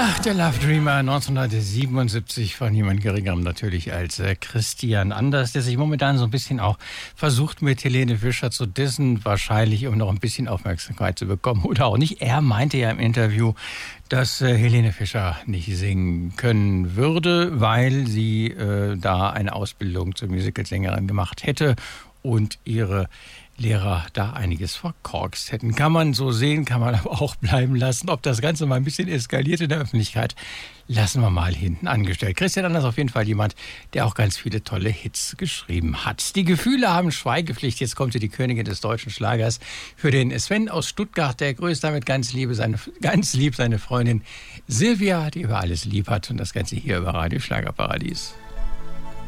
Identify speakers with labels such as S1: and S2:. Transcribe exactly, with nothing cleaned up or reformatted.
S1: Ach, der Love Dreamer neunzehnhundertsiebenundsiebzig von niemand Geringerem natürlich als äh, Christian Anders, der sich momentan so ein bisschen auch versucht, mit Helene Fischer zu dissen, wahrscheinlich um noch ein bisschen Aufmerksamkeit zu bekommen oder auch nicht. Er meinte ja im Interview, dass äh, Helene Fischer nicht singen können würde, weil sie äh, da eine Ausbildung zur Musicalsängerin gemacht hätte und ihre Lehrer da einiges verkorkst hätten. Kann man so sehen, kann man aber auch bleiben lassen. Ob das Ganze mal ein bisschen eskaliert in der Öffentlichkeit, lassen wir mal hinten angestellt. Christian Anders auf jeden Fall jemand, der auch ganz viele tolle Hits geschrieben hat. Die Gefühle haben Schweigepflicht. Jetzt kommt sie, die Königin des deutschen Schlagers, für den Sven aus Stuttgart. Der grüßt damit ganz, liebe seine, ganz lieb seine Freundin Silvia, die über alles lieb hat. Und das Ganze hier über Radio Schlagerparadies.